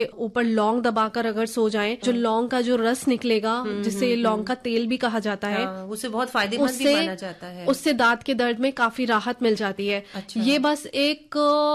ऊपर लौंग दबाकर अगर सो जाएं, जो लौंग का जो रस निकलेगा, जिसे लौंग का तेल भी कहा जाता है, उसे बहुत फायदेमंद भी माना जाता है। उससे दांत के दर्द में काफी राहत मिल जाती है। अच्छा। ये बस एक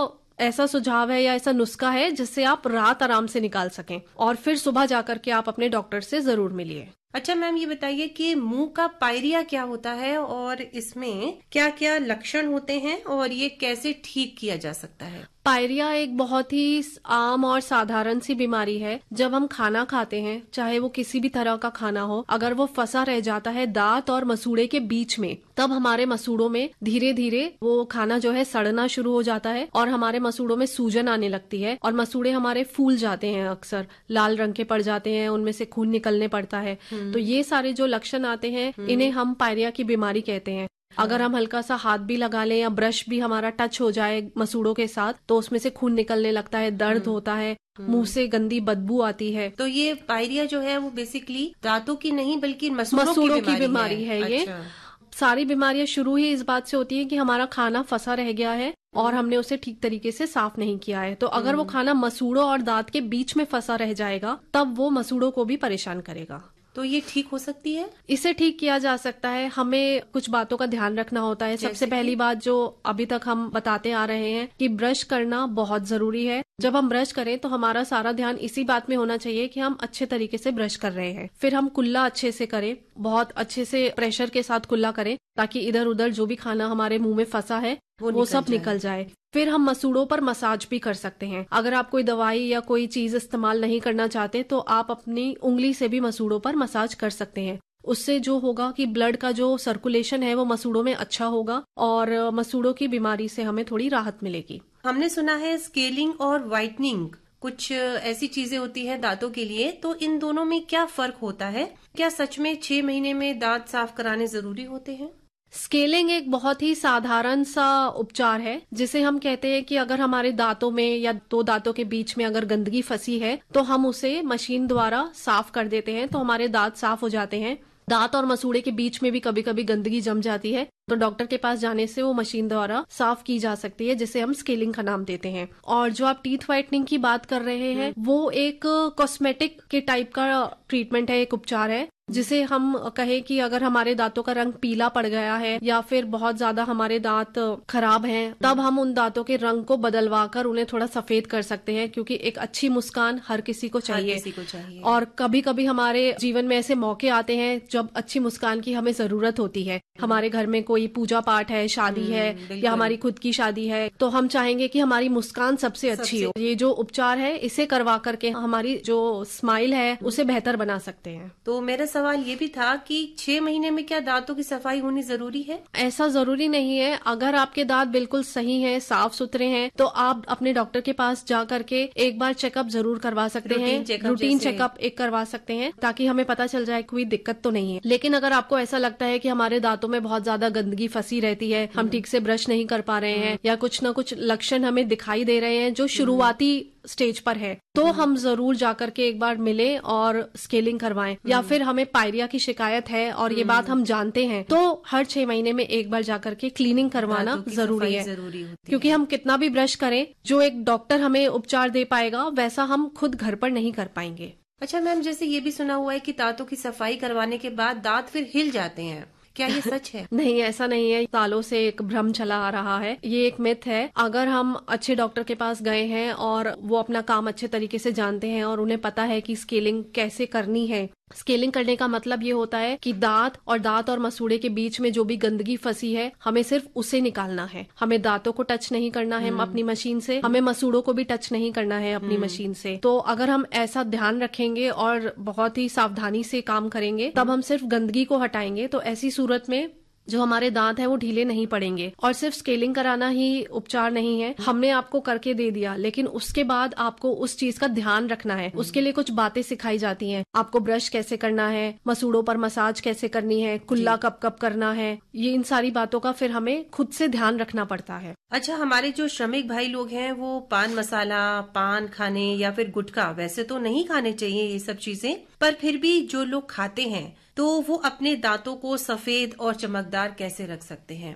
ऐसा सुझाव है या ऐसा नुस्खा है जिससे आप रात आराम से निकाल सकें, और फिर सुबह जाकर के आप अपने डॉक्टर से जरूर मिलिए। अच्छा मैम, ये बताइए कि मुंह का पायरिया क्या होता है और इसमें क्या क्या लक्षण होते हैं और ये कैसे ठीक किया जा सकता है? पायरिया एक बहुत ही आम और साधारण सी बीमारी है। जब हम खाना खाते हैं, चाहे वो किसी भी तरह का खाना हो, अगर वो फंसा रह जाता है दांत और मसूड़े के बीच में, तब हमारे मसूड़ों में धीरे धीरे वो खाना जो है सड़ना शुरू हो जाता है और हमारे मसूड़ों में सूजन आने लगती है और मसूड़े हमारे फूल जाते हैं, अक्सर लाल रंग के पड़ जाते हैं, उनमें से खून निकलने पड़ता है। तो ये सारे जो लक्षण आते हैं, इन्हें हम पायरिया की बीमारी कहते हैं। अगर हम हल्का सा हाथ भी लगा लें या ब्रश भी हमारा टच हो जाए मसूड़ों के साथ, तो उसमें से खून निकलने लगता है, दर्द होता है, मुंह से गंदी बदबू आती है। तो ये पायरिया जो है वो बेसिकली दांतों की नहीं बल्कि मसूड़ों की बीमारी है। ये सारी बीमारियां शुरू ही इस बात से होती है कि हमारा खाना फंसा रह गया है और हमने उसे ठीक तरीके से साफ नहीं किया है। तो अगर वो खाना मसूड़ों और दांत के बीच में फंसा रह जाएगा, तब वो मसूड़ों को भी परेशान करेगा। तो ये ठीक हो सकती है? इसे ठीक किया जा सकता है। हमें कुछ बातों का ध्यान रखना होता है। सबसे पहली बात जो अभी तक हम बताते आ रहे हैं कि ब्रश करना बहुत जरूरी है। जब हम ब्रश करें तो हमारा सारा ध्यान इसी बात में होना चाहिए कि हम अच्छे तरीके से ब्रश कर रहे हैं। फिर हम कुल्ला अच्छे से करें, बहुत अच्छे से प्रेशर के साथ कुल्ला करें, ताकि इधर उधर जो भी खाना हमारे मुंह में फंसा है वो सब निकल जाए। फिर हम मसूड़ों पर मसाज भी कर सकते हैं। अगर आप कोई दवाई या कोई चीज इस्तेमाल नहीं करना चाहते तो आप अपनी उंगली से भी मसूड़ों पर मसाज कर सकते हैं। उससे जो होगा कि ब्लड का जो सर्कुलेशन है वो मसूड़ों में अच्छा होगा और मसूड़ों की बीमारी से हमें थोड़ी राहत मिलेगी। हमने सुना है स्केलिंग और व्हाइटनिंग कुछ ऐसी चीजें होती है दांतों के लिए, तो इन दोनों में क्या फर्क होता है? क्या सच में 6 महीने में दांत साफ कराने जरूरी होते हैं? स्केलिंग एक बहुत ही साधारण सा उपचार है, जिसे हम कहते हैं कि अगर हमारे दांतों में या दो दांतों के बीच में अगर गंदगी फंसी है तो हम उसे मशीन द्वारा साफ कर देते हैं, तो हमारे दांत साफ हो जाते हैं। दांत और मसूड़े के बीच में भी कभी कभी गंदगी जम जाती है, तो डॉक्टर के पास जाने से वो मशीन द्वारा साफ की जा सकती है, जिसे हम स्केलिंग का नाम देते हैं। और जो आप टीथ व्हाइटनिंग की बात कर रहे हैं, वो एक कॉस्मेटिक के टाइप का ट्रीटमेंट है, एक उपचार है, जिसे हम कहें कि अगर हमारे दांतों का रंग पीला पड़ गया है या फिर बहुत ज्यादा हमारे दांत खराब हैं, तब हम उन दांतों के रंग को बदलवा कर उन्हें थोड़ा सफेद कर सकते हैं, क्योंकि एक अच्छी मुस्कान हर किसी को चाहिए। और कभी कभी हमारे जीवन में ऐसे मौके आते हैं जब अच्छी मुस्कान की हमें जरूरत होती है। हमारे घर में कोई पूजा पाठ है, शादी है या हमारी खुद की शादी है, तो हम चाहेंगे कि हमारी मुस्कान सबसे अच्छी हो। ये जो उपचार है इसे करवा करके हमारी जो स्माइल है उसे बेहतर बना सकते हैं। तो मेरा सवाल ये भी था कि 6 महीने में क्या दांतों की सफाई होनी जरूरी है? ऐसा जरूरी नहीं है। अगर आपके दांत बिल्कुल सही हैं, साफ सुथरे हैं, तो आप अपने डॉक्टर के पास जा करके एक बार चेकअप जरूर करवा सकते हैं। रूटीन चेकअप एक करवा सकते हैं, ताकि हमें पता चल जाए कोई दिक्कत तो नहीं है। लेकिन अगर आपको ऐसा लगता है कि हमारे दांतों में बहुत ज्यादा गंदगी फंसी रहती है, हम ठीक से ब्रश नहीं कर पा रहे हैं, या कुछ न कुछ लक्षण हमें दिखाई दे रहे हैं जो शुरुआती स्टेज पर है, तो हम जरूर जाकर के एक बार मिले और स्केलिंग करवाएं। या फिर हमें पायरिया की शिकायत है और ये बात हम जानते हैं, तो हर 6 महीने में एक बार जाकर के क्लीनिंग करवाना जरूरी है। क्योंकि हम कितना भी ब्रश करें, जो एक डॉक्टर हमें उपचार दे पाएगा वैसा हम खुद घर पर नहीं कर पाएंगे। अच्छा मैम, जैसे ये भी सुना हुआ है कि दांतों की सफाई करवाने के बाद दांत फिर हिल जाते हैं, क्या ये सच है? नहीं, ऐसा नहीं है। सालों से एक भ्रम चला आ रहा है, ये एक मिथ है। अगर हम अच्छे डॉक्टर के पास गए हैं और वो अपना काम अच्छे तरीके से जानते हैं और उन्हें पता है कि स्केलिंग कैसे करनी है, स्केलिंग करने का मतलब ये होता है कि दांत और मसूड़े के बीच में जो भी गंदगी फंसी है, हमें सिर्फ उसे निकालना है। हमें दांतों को टच नहीं करना है अपनी मशीन से, हमें मसूड़ों को भी टच नहीं करना है अपनी मशीन से। तो अगर हम ऐसा ध्यान रखेंगे और बहुत ही सावधानी से काम करेंगे, तब हम सिर्फ गंदगी को हटाएंगे। तो ऐसी सूरत में जो हमारे दांत हैं वो ढीले नहीं पड़ेंगे। और सिर्फ स्केलिंग कराना ही उपचार नहीं है। हमने आपको करके दे दिया, लेकिन उसके बाद आपको उस चीज का ध्यान रखना है। उसके लिए कुछ बातें सिखाई जाती हैं। आपको ब्रश कैसे करना है, मसूड़ों पर मसाज कैसे करनी है, कुल्ला कब कब करना है, ये इन सारी बातों का फिर हमें खुद से ध्यान रखना पड़ता है। अच्छा, हमारे जो श्रमिक भाई लोग हैं वो पान मसाला, पान खाने या फिर गुटखा, वैसे तो नहीं खाने चाहिए ये सब चीजें, पर फिर भी जो लोग खाते हैं तो वो अपने दांतों को सफेद और चमकदार कैसे रख सकते हैं?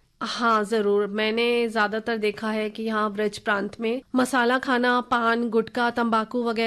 हाँ जरूर, मैंने ज्यादातर देखा है कि यहाँ ब्रज प्रांत में मसाला खाना, पान, गुटखा, तंबाकू वगैरह